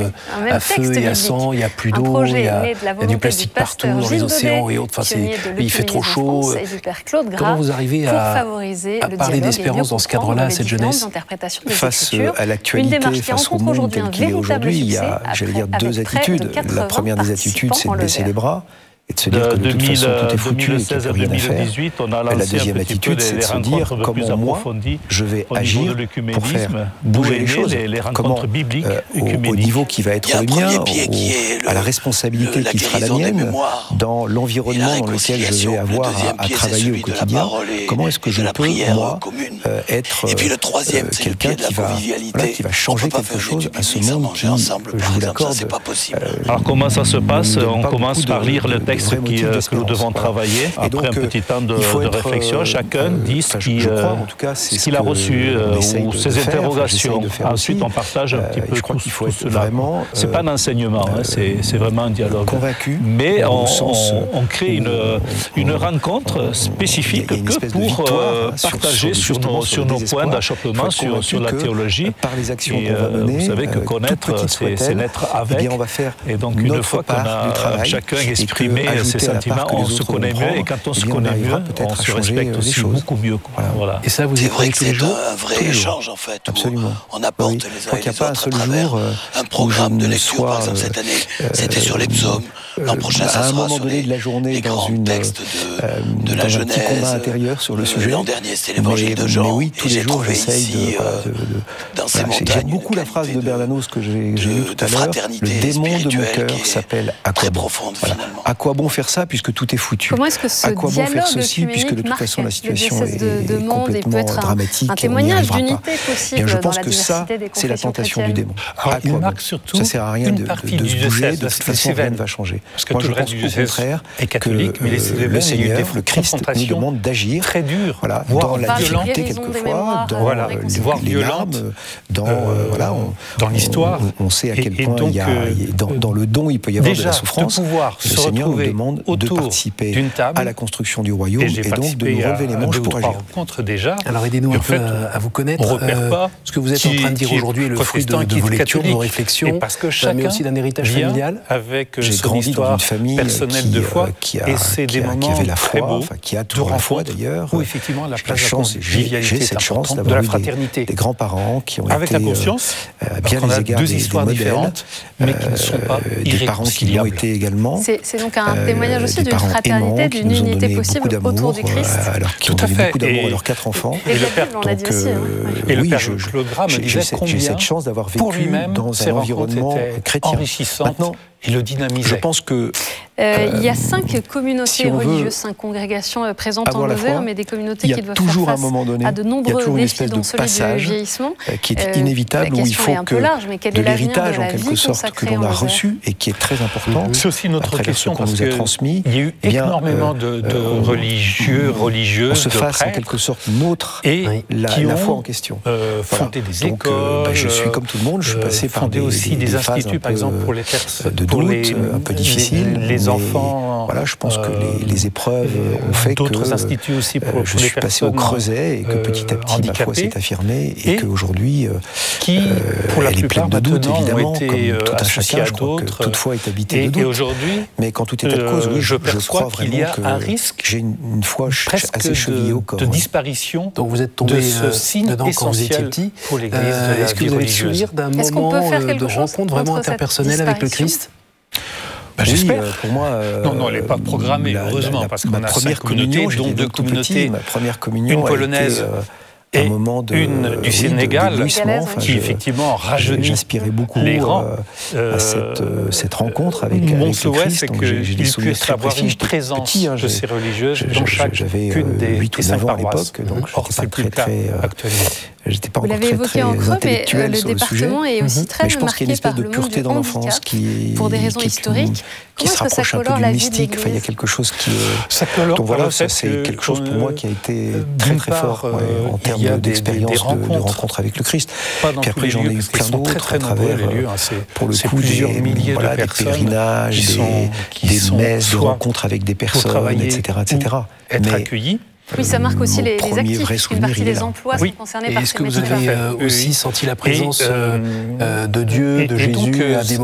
à feu et à sang, il n'y a plus d'eau, il y a du plastique partout dans les océans et autres. Il fait trop chaud. Comment vous arrivez à parler d'espérance dans ce cadre-là à cette jeunesse? Face à l'actualité, face au monde tel qu'il est aujourd'hui, il y a, j'allais dire, deux attitudes. La première des attitudes, c'est de baisser les bras et de se dire que de toute façon tout est foutu et qu'il n'y a plus rien à faire. La deuxième attitude, c'est de se dire comment moi, je vais agir pour faire bouger les choses, comment au niveau qui va être le mien, à la responsabilité qui sera la mienne, dans l'environnement dans lequel je vais avoir à travailler au quotidien, comment est-ce que je peux, moi, être quelqu'un qui va changer quelque chose à ce monde qui, je vous l'accorde... Alors comment ça se passe? On commence par lire le texte que nous devons travailler. Après un petit temps de réflexion, chacun dit ce qu'il a reçu ou ses interrogations. Ensuite, on partage un petit peu tout cela. Ce n'est pas un enseignement, c'est vraiment un dialogue. Convaincu. Mais on crée une rencontre spécifique que pour partager sur nos points d'achoppement sur la théologie. Par les actions qu'on va mener, vous savez que connaître, c'est naître avec. Et donc, une fois qu'on a chacun exprimé ces sentiments, on se connaît mieux, et quand on se connaît mieux, on se respecte aussi beaucoup mieux. Voilà. Et ça, vous y croyez tous les jours? C'est un vrai échange, en fait. Absolument. On apporte les uns et les autres à travers un programme de lecture. Par exemple, cette année, c'était sur les psaumes. L'an prochain, ça sera sur les grands textes de la Genèse. Un petit combat intérieur sur le sujet. L'an dernier, c'était l'évangile de Jean. Mais oui, tous les jours, j'essaye dans ces montagnes. J'aime beaucoup la phrase de Bernanos que j'ai lue tout à l'heure. Le démon de mon cœur s'appelle « À quoi bon ?» À quoi bon faire ça puisque tout est foutu? Comment est-ce que ce à quoi bon faire ceci dialogue puisque de toute façon la situation est complètement dramatique? Un témoignage d'unité possible. Je pense que ça, c'est la tentation du démon. Il marque surtout ça sert à rien de se bouger, de toute façon rien ne va changer. Parce que moi tout je le reste pense du au contraire est catholique, mais le Seigneur, le Christ nous demande d'agir très dur, dans la difficulté quelquefois, dans les larmes, dans l'histoire. On sait à quel point dans le don il peut y avoir de la souffrance. Le Seigneur nous demande de participer à la construction du royaume et donc de nous relever les manches pour agir. Alors aidez-nous un peu à vous connaître. On repère pas ce que vous êtes en train de dire aujourd'hui est le fruit de vos lectures, de vos réflexions, mais aussi d'un héritage familial. Avec j'ai grandi dans une famille personnelle de foi, et c'est des moments avait la foi, qui a toujours la foi d'ailleurs. Où effectivement la place j'ai cette chance d'avoir eu des grands-parents qui ont avec été la conscience, bien les égards deux histoires différentes, mais qui ne sont pas des parents qui l'ont été également. C'est donc un témoignage aussi d'une fraternité, d'une unité possible autour du Christ. Alors qui ont donné beaucoup d'amour à leurs 4 enfants. Et le Père, on l'a dit aussi. Et le Père Claude Gras me disait j'ai cette chance d'avoir vécu dans un environnement chrétien. Maintenant, et le dynamisait. Je pense que il y a 5 communautés religieuses, 5 congrégations présentes en Lozère, mais des communautés qui doivent faire face à de nombreux défis, dont celui du vieillissement. Qui est inévitable, où il faut que de l'héritage, en quelque sorte, que l'on a reçu et qui est très important. C'est aussi notre question, parce qu'il y a eu énormément de religieux, religieuses, on se fasse en quelque sorte nôtre la foi en question. Fondé des écoles. Je suis comme tout le monde, je suis passé par des instituts, par exemple, pour les personnes de doute, un peu difficile. Les enfants. Voilà, je pense que les épreuves ont fait que d'autres instituts aussi pour je suis passé au creuset et que petit à petit ma foi s'est affirmée et qu'aujourd'hui qui, pour la plupart, de doute évidemment, été comme tout un chacun, je crois que toute foi est habitée de doute. Et aujourd'hui, mais quand tout est à cause, oui, je crois qu'il y a un risque, j'ai une foi assez chevillée au corps. De disparition. Donc vous êtes tombé de ce signe dedans quand vous étiez petit. Pour l'Église, est-ce que vous avez le souvenir d'un moment de rencontre vraiment interpersonnelle avec le Christ? J'espère. Pour moi, non, elle n'est pas programmée, heureusement, parce qu'on a 5 communautés, dont 2 communautés, ma première communion, une polonaise et une du Sénégal, qui effectivement rajeunit. J'aspirais beaucoup à cette rencontre avec le Christ. C'est qu'il puisse avoir une présence de ces religieuses dans chacune des 8 ou 9 ans à l'époque, donc c'est plus très actuel. J'étais pas encore très intellectuel sur le sujet. Le département est aussi très marqué par le monde du handicap pour des raisons historiques. Qui se rapproche un peu du mystique. Il y a quelque chose qui est... Donc voilà, ça c'est quelque chose pour moi qui a été très très fort en termes d'expérience, de rencontre avec le Christ. Puis après j'en ai eu plein d'autres à travers, pour le coup, des pèlerinages, des messes, des rencontres avec des personnes, etc. Être accueilli. Oui, ça marque aussi les actifs, une partie des emplois sont concernés par ces métiers. Est-ce que vous avez aussi senti la présence de Dieu, de Jésus à des moments